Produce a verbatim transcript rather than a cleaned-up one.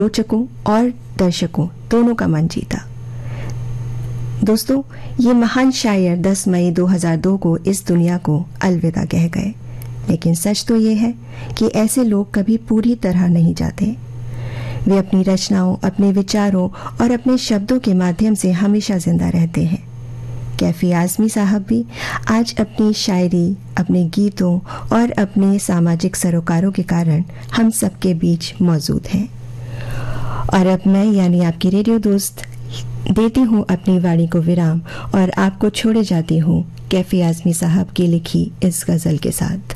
आलोचकों और दर्शकों दोनों का मन जीता। दोस्तों, ये महान शायर दस मई दो हज़ार दो को इस दुनिया को अलविदा कह गए, लेकिन सच तो ये है कि ऐसे लोग कभी पूरी तरह नहीं जाते। वे अपनी रचनाओं, अपने विचारों और अपने शब्दों के माध्यम से हमेशा जिंदा रहते हैं। कैफी आज़मी साहब भी आज अपनी शायरी, अपने गीतों और अपने सामाजिक सरोकारों के कारण हम सबके बीच मौजूद हैं। और अब मैं यानी आपकी रेडियो दोस्त देती हूँ अपनी वाणी को विराम और आपको छोड़े जाती हूँ कैफी आज़मी साहब की लिखी इस गज़ल के साथ।